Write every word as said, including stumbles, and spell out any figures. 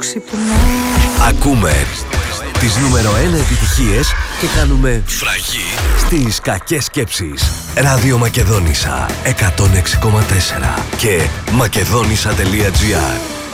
ξυπνάω. Ακούμε τις νούμερο ένα επιτυχίες και κάνουμε φραγή στις κακές σκέψεις. Ράδιο Μακεδόνισσα εκατόν έξι κόμμα τέσσερα και μακεδόνισσα τελεία τζι άρ.